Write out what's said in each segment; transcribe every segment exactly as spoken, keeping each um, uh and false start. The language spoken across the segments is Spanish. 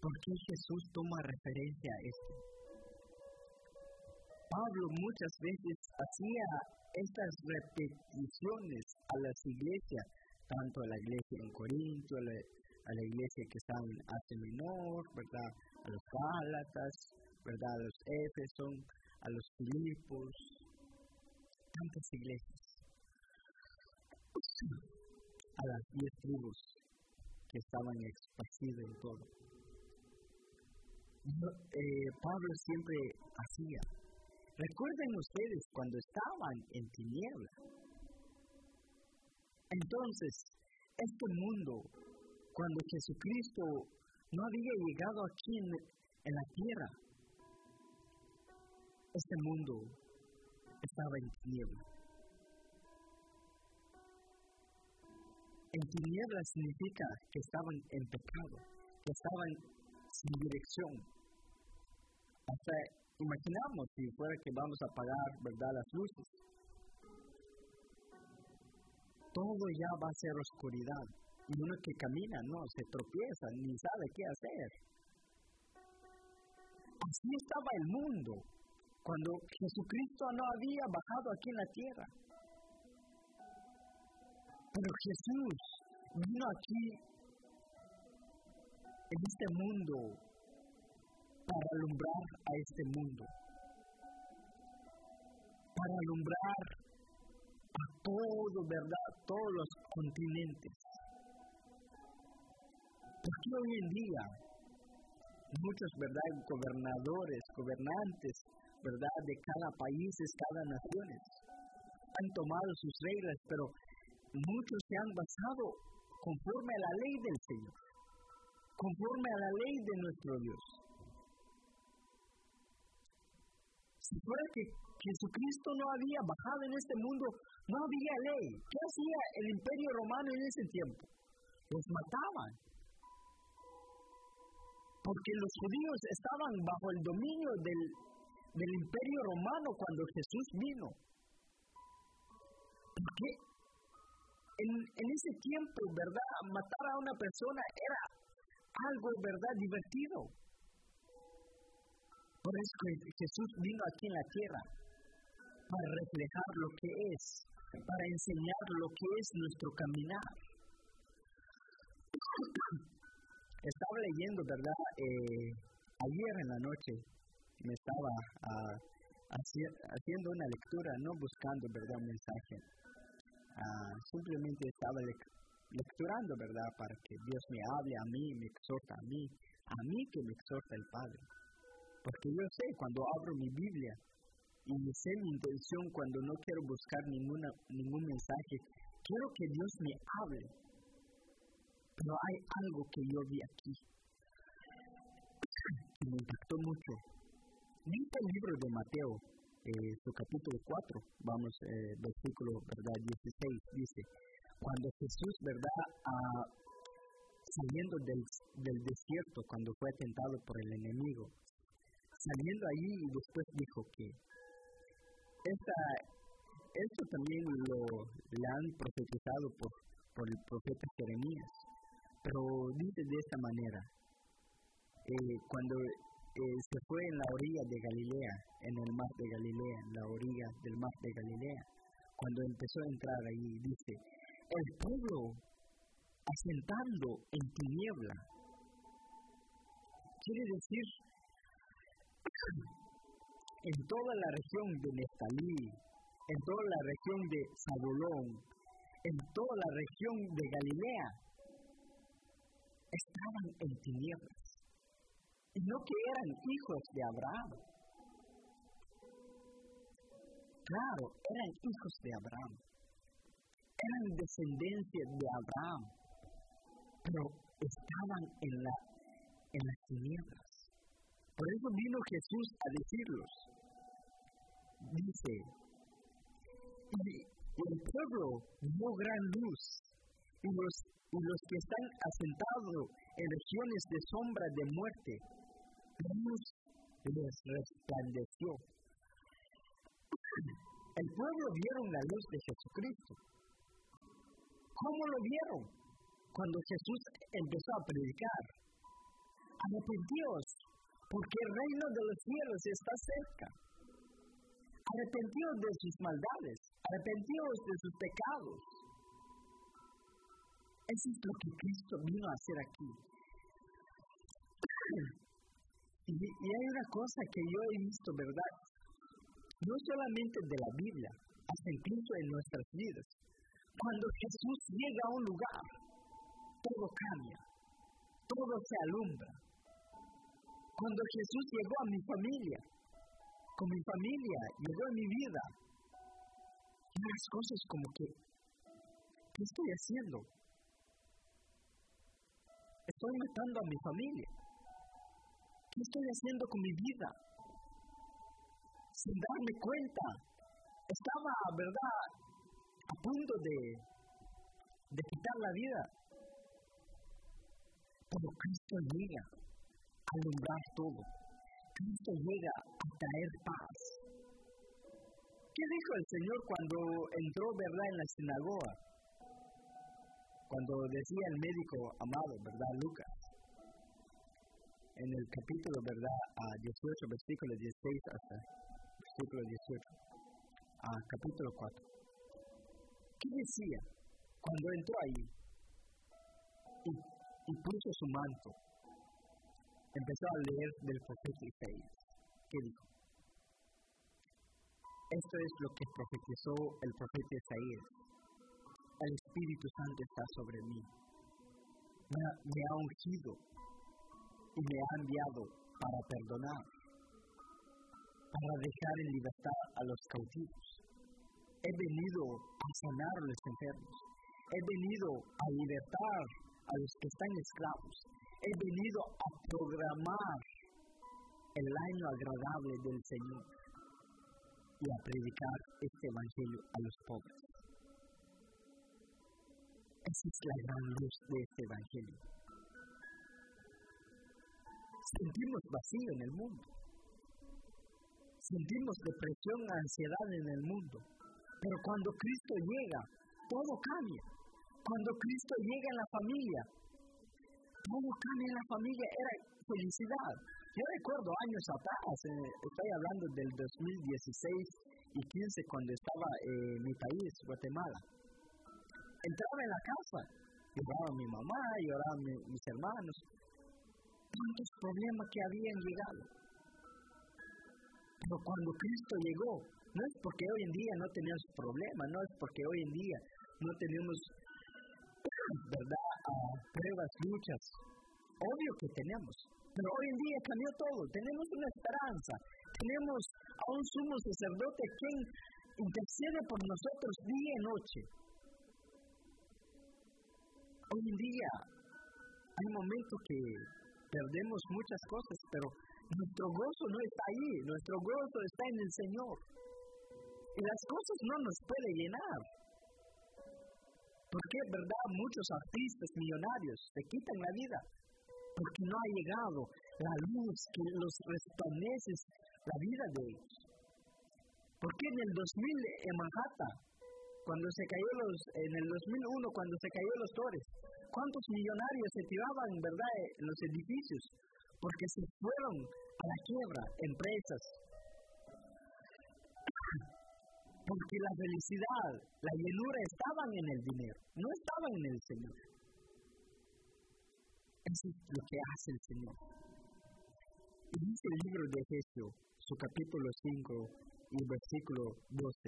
¿Por qué Jesús toma referencia a esto? Pablo muchas veces hacía estas repeticiones a las iglesias, tanto a la iglesia en Corinto, a la, a la iglesia que está en Asia Menor, ¿verdad? A los Gálatas, ¿verdad? A los Éfesos, a los Filipos, tantas iglesias, a las diez tribus que estaban esparcidas en todo. Eh, Pablo siempre hacía. Recuerden ustedes cuando estaban en tinieblas. Entonces, este mundo, cuando Jesucristo no había llegado aquí en, en la tierra, este mundo estaba en tinieblas. En tinieblas significa que estaban en pecado, que estaban sin dirección. Hasta imaginamos si fuera que vamos a apagar, ¿verdad?, las luces. Todo ya va a ser oscuridad. Y uno que camina, no, se tropieza, ni sabe qué hacer. Así estaba el mundo cuando Jesucristo no había bajado aquí en la tierra. Pero Jesús vino aquí, en este mundo, para alumbrar a este mundo. Para alumbrar a todo, ¿verdad? Todos los continentes. Porque hoy en día, muchos, ¿verdad?, gobernadores, gobernantes, ¿verdad?, de cada país, cada nación, han tomado sus reglas, pero muchos se han basado conforme a la ley del Señor, conforme a la ley de nuestro Dios. Si fuera que Jesucristo no había bajado en este mundo, no había ley. ¿Qué hacía el Imperio Romano en ese tiempo? Los mataban. Porque los judíos estaban bajo el dominio del, del Imperio Romano cuando Jesús vino. Porque en, en ese tiempo, ¿verdad?, matar a una persona era algo, ¿verdad?, divertido. Por eso Jesús vino aquí en la tierra, para reflejar lo que es, para enseñar lo que es nuestro caminar. Estaba leyendo, ¿verdad?, eh, ayer en la noche me estaba uh, haci- haciendo una lectura, no buscando, ¿verdad?, un mensaje. Uh, simplemente estaba le- lecturando, ¿verdad?, para que Dios me hable a mí, me exhorta a mí, a mí que me exhorta el Padre. Porque yo sé, cuando abro mi Biblia, y sé mi intención cuando no quiero buscar ninguna, ningún mensaje, quiero que Dios me hable. Pero hay algo que yo vi aquí, que me impactó mucho. Dice el libro de Mateo, eh, su capítulo cuatro, vamos, eh, versículo, ¿verdad?, dieciséis, dice, cuando Jesús, ¿verdad?, ah, saliendo del, del desierto, cuando fue tentado por el enemigo, saliendo allí y después dijo que esta, esto también lo le han profetizado por, por el profeta Jeremías, pero dice de esta manera, eh, cuando eh, se fue en la orilla de Galilea, en el mar de Galilea, en la orilla del mar de Galilea, cuando empezó a entrar ahí, dice, el pueblo asentando en tiniebla, quiere decir, en toda la región de Neftalí, en toda la región de Zabulón, en toda la región de Galilea, estaban en tinieblas. Y no que eran hijos de Abraham. Claro, eran hijos de Abraham. Eran descendencia de Abraham. Pero estaban en, la, en las tinieblas. Por eso vino Jesús a decirlos. Dice, y, y el pueblo vio gran luz, y los, y los que están asentados en regiones de sombra de muerte, luz les resplandeció. El pueblo vieron la luz de Jesucristo. ¿Cómo lo vieron? Cuando Jesús empezó a predicar. arrepentíos, porque el reino de los cielos está cerca. Arrepentíos de sus maldades, arrepentíos de sus pecados. Eso es lo que Cristo vino a hacer aquí. Y, y hay una cosa que yo he visto, ¿verdad? No solamente de la Biblia, hasta incluso en nuestras vidas. Cuando Jesús llega a un lugar, todo cambia, todo se alumbra. Cuando Jesús llegó a mi familia, con mi familia, llegó a mi vida, y las cosas como que, ¿qué estoy haciendo? Estoy matando a mi familia. ¿Qué estoy haciendo con mi vida? Sin darme cuenta, estaba, ¿verdad?, a punto de, de quitar la vida. Pero Cristo llega a alumbrar todo. Cristo llega a traer paz. ¿Qué dijo el Señor cuando entró, verdad, en la sinagoga? Cuando decía el médico amado, ¿verdad, Lucas? En el capítulo, ¿verdad?, a dieciocho, versículo dieciséis hasta versículo dieciocho, a capítulo cuatro. ¿Qué decía cuando entró ahí y, y puso su manto? Empezó a leer del profeta Isaías. ¿Qué dijo? Esto es lo que profetizó el profeta Isaías. El Espíritu Santo está sobre mí. Me ha, me ha ungido y me ha enviado para perdonar, para dejar en libertad a los cautivos. He venido a sanar a los enfermos. He venido a libertar a los que están esclavos. He venido a programar el año agradable del Señor y a predicar este evangelio a los pobres. Esa es la gran luz de este evangelio. Sentimos vacío en el mundo. Sentimos depresión, ansiedad en el mundo. Pero cuando Cristo llega, todo cambia. Cuando Cristo llega en la familia, todo cambia en la familia. Era felicidad. Yo recuerdo años atrás, eh, estoy hablando del dos mil dieciséis y quince, cuando estaba en mi país, Guatemala. Entraba en la casa, lloraba mi mamá, lloraban mi, mis hermanos. Tantos problemas que habían llegado. Pero cuando Cristo llegó, no es porque hoy en día no tenemos problemas, no es porque hoy en día no tenemos, ¿verdad?, uh, pruebas, luchas. Obvio que tenemos, pero hoy en día cambió todo. Tenemos una esperanza, tenemos a un sumo sacerdote quien intercede por nosotros día y noche. Hoy en día hay momentos que perdemos muchas cosas, pero nuestro gozo no está ahí, nuestro gozo está en el Señor. Y las cosas no nos pueden llenar. ¿Por qué, verdad, muchos artistas millonarios se quitan la vida? Porque no ha llegado la luz que los resplandece la vida de ellos. ¿Por qué en el dos mil en Manhattan, cuando se cayó los, en el dos mil uno, cuando se cayó los torres, cuántos millonarios se tiraban, verdad, en los edificios? Porque se fueron a la quiebra, empresas. Porque la felicidad, la llenura estaban en el dinero, no estaban en el Señor. Eso es lo que hace el Señor. Y dice el libro de Efesios, su capítulo cinco y versículo doce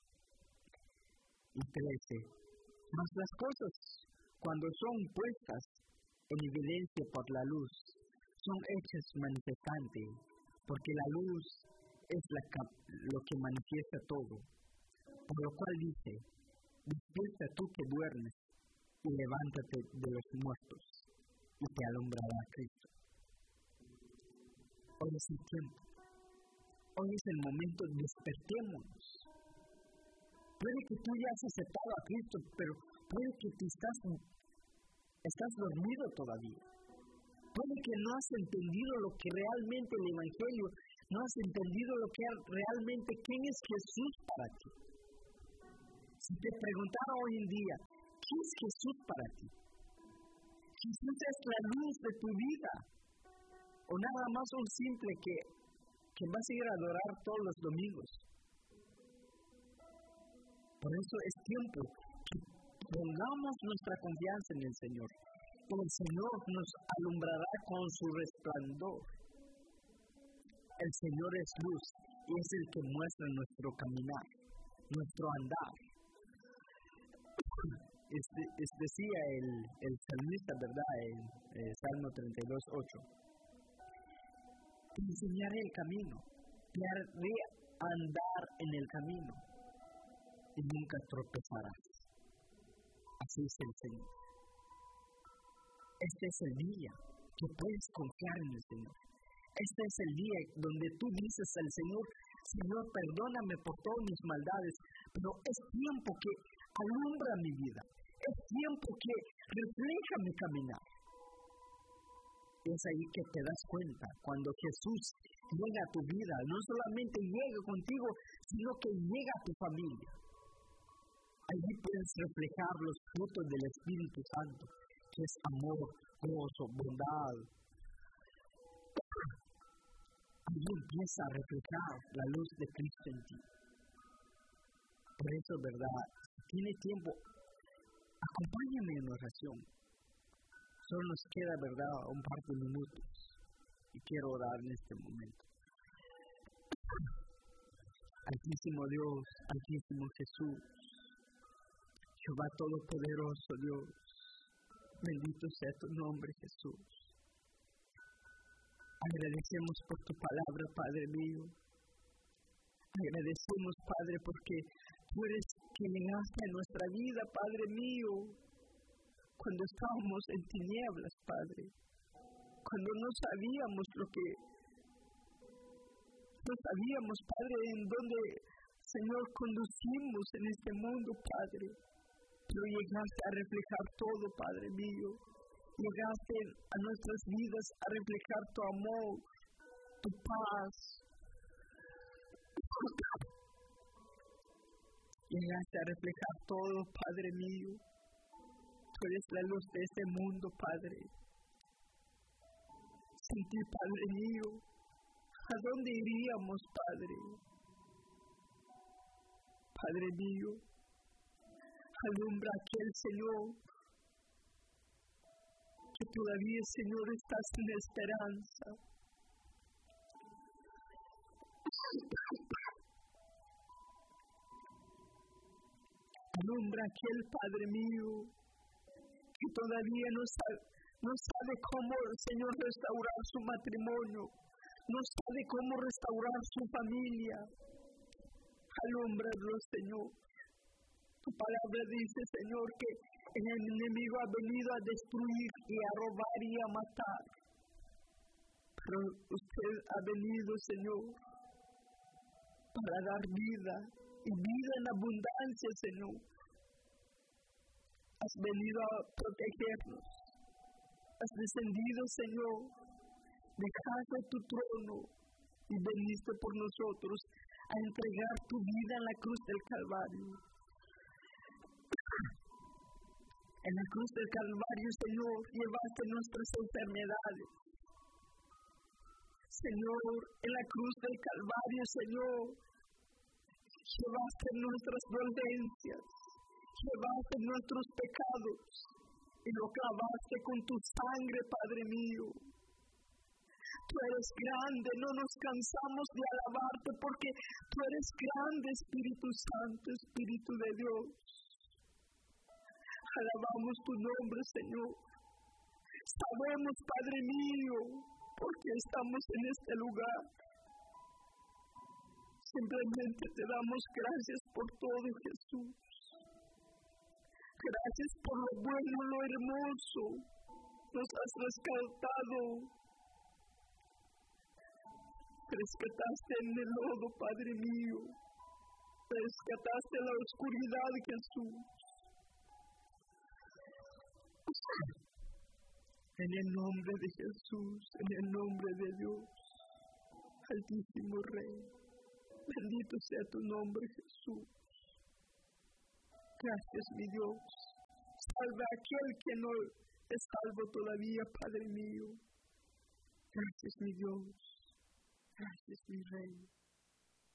y trece. Mas las cosas, cuando son puestas en evidencia por la luz, son hechas manifestantes, porque la luz es la, lo que manifiesta todo. Por lo cual dice, despierta tú que duermes, y levántate de los muertos, y te alumbrará Cristo. Hoy es el tiempo. Hoy es el momento, despertémonos. Puede que tú ya has aceptado a Cristo, pero puede que tú estás, estás dormido todavía. Puede que no has entendido lo que realmente el Evangelio, no has entendido lo que realmente, quién es Jesús para ti. Si te preguntara hoy en día, ¿quién es Jesús para ti? Jesús es la luz de tu vida. o nada más un simple que, que vas a ir a adorar todos los domingos. Por eso es tiempo que pongamos nuestra confianza en el Señor. Y el Señor nos alumbrará con su resplandor. El Señor es luz y es el que muestra nuestro caminar, nuestro andar. Es, es decía el, el salmista, ¿verdad? En eh, Salmo treinta y dos, ocho. Te enseñaré el camino, te haré andar en el camino y nunca tropezarás. Así es el Señor. Este es el día que puedes confiar en el Señor. Este es el día donde tú dices al Señor, Señor, perdóname por todas mis maldades, pero es tiempo que alumbra mi vida. Es tiempo que refleja mi caminar. Es ahí que te das cuenta, cuando Jesús llega a tu vida, no solamente llega contigo, sino que llega a tu familia. Allí puedes reflejar los frutos del Espíritu Santo, que es amor, gozo, bondad. Allí empieza a reflejar la luz de Cristo en ti. Por eso, ¿verdad? Si tiene tiempo, acompáñame en oración. Solo nos queda, ¿verdad?, un par de minutos. Y quiero orar en este momento. Altísimo Dios, Altísimo Jesús, Jehová Todopoderoso Dios, bendito sea tu nombre, Jesús. Agradecemos por tu palabra, Padre mío. Agradecemos, Padre, porque tú eres que llegaste a nuestra vida, Padre mío, cuando estábamos en tinieblas, Padre. Cuando no sabíamos lo que... No sabíamos, Padre, en dónde, Señor, conducimos en este mundo, Padre. Pero llegaste a reflejar todo, Padre mío. Llegaste a nuestras vidas a reflejar tu amor, tu paz. Llegaste a reflejar todo, Padre mío. Tú eres la luz de este mundo, Padre. Sin ti, Padre mío, ¿a dónde iríamos, Padre? Padre mío, alumbra aquel Señor, que todavía, Señor, estás en esperanza. Alumbra aquel Padre mío, que todavía no sabe, no sabe cómo, Señor, restaurar su matrimonio, no sabe cómo restaurar su familia. Alúmbralo, Señor. Tu palabra dice, Señor, que el enemigo ha venido a destruir y a robar y a matar. Pero usted ha venido, Señor, para dar vida y vida en abundancia, Señor. Has venido a protegernos. Has descendido, Señor, dejaste tu trono y veniste por nosotros a entregar tu vida en la cruz del Calvario. En la cruz del Calvario, Señor, llevaste nuestras enfermedades. Señor, en la cruz del Calvario, Señor, llevaste nuestras dolencias, llevaste nuestros pecados y lo clavaste con tu sangre, Padre mío. Tú eres grande, no nos cansamos de alabarte porque tú eres grande, Espíritu Santo, Espíritu de Dios. Alabamos tu nombre, Señor. Sabemos, Padre mío, porque estamos en este lugar. Simplemente te damos gracias por todo, Jesús. Gracias por lo bueno, lo hermoso. Nos has rescatado. Rescataste en el lodo, Padre mío. Rescataste la oscuridad, Jesús. En el nombre de Jesús, en el nombre de Dios, Altísimo Rey, bendito sea tu nombre, Jesús. Gracias, mi Dios. Salva a aquel que no es salvo todavía, Padre mío. Gracias, mi Dios. Gracias, mi Rey.